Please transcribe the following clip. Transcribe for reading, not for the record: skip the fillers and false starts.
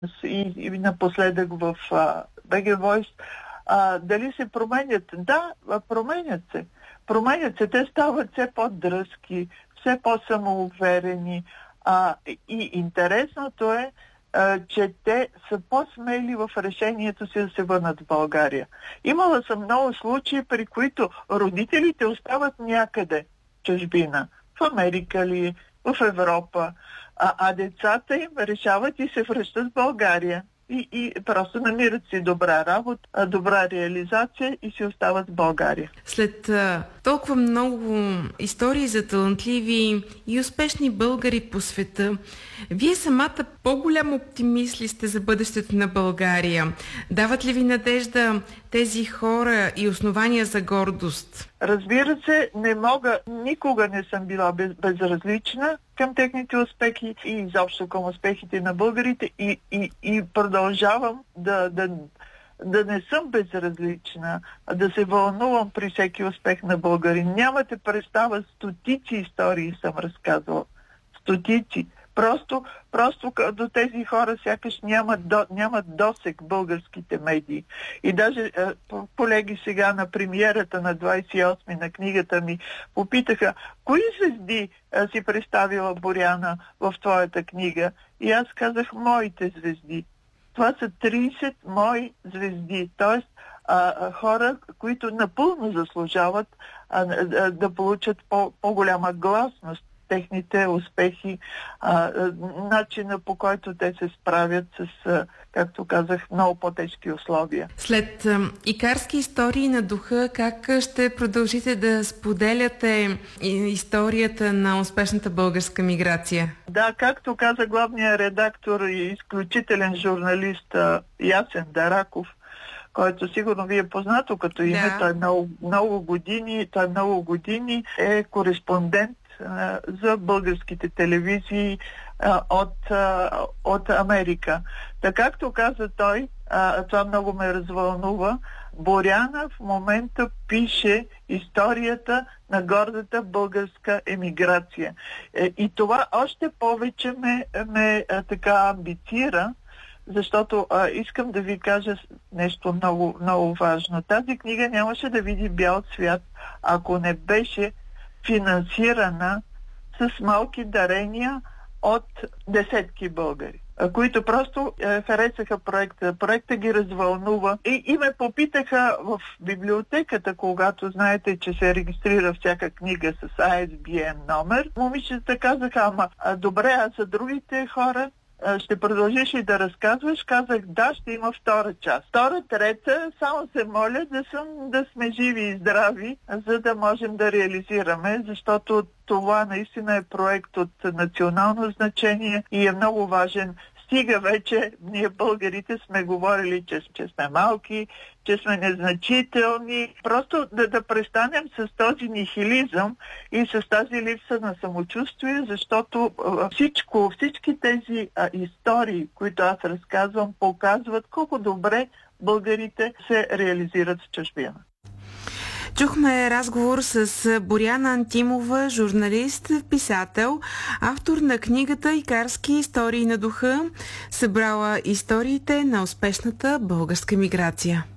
и напоследък в BG Voice. Дали се променят? Да, променят се. Променят се. Те стават все по-дръзки, все по-самоуверени. И интересното е, че те са по-смели в решението си да се върнат в България. Имала съм много случаи, при които родителите остават някъде в чужбина. В Америка ли, в Европа. А децата им решават и се връщат в България. И просто намират си добра работа, добра реализация и си остават в България. След толкова много истории за талантливи и успешни българи по света, вие самата по-голям оптимист ли сте за бъдещето на България? Дават ли ви надежда тези хора и основания за гордост? Разбира се, никога не съм била безразлична към техните успехи и изобщо към успехите на българите и продължавам да не съм безразлична, да се вълнувам при всеки успех на българи. Нямате представа, стотици истории съм разказвала. Стотици. Просто до тези хора сякаш нямат досег българските медии. И даже колеги сега на премиерата на 28 на книгата ми попитаха, кои звезди си представила Боряна в твоята книга? И аз казах, моите звезди. Това са 30 мои звезди, т.е. хора, които напълно заслужават да получат по-голяма гласност, техните успехи, начина по който те се справят с, както казах, много по-тежки условия. След икарски истории на духа, как ще продължите да споделяте историята на успешната българска миграция? Да, както каза главният редактор и изключителен журналист Ясен Дараков, който сигурно ви е познато като име, да. Той много години е кореспондент за българските телевизии от Америка. Така както каза той, това много ме развълнува, Боряна в момента пише историята на гордата българска емиграция. И това още повече ме така амбицира, защото искам да ви кажа нещо много, много важно. Тази книга нямаше да види бял свят, ако не беше финансирана с малки дарения от десетки българи, които просто харесаха проекта. Проекта ги развълнува и ме попитаха в библиотеката, когато знаете, че се регистрира всяка книга с ISBN номер. Момичета казаха, добре, а за другите хора ще продължиш и да разказваш? Казах, да, ще има втора част. Втора, трета, само се моля да сме живи и здрави, за да можем да реализираме, защото това наистина е проект от национално значение и е много важен. Стига вече, ние българите сме говорили, че сме малки, че сме незначителни. Просто да престанем с този нихилизъм и с тази липса на самочувствие, защото всички тези истории, които аз разказвам, показват колко добре българите се реализират в чужбина. Чухме разговор с Боряна Антимова, журналист, писател, автор на книгата "Икарски истории на духа", събрала историите на успешната българска миграция.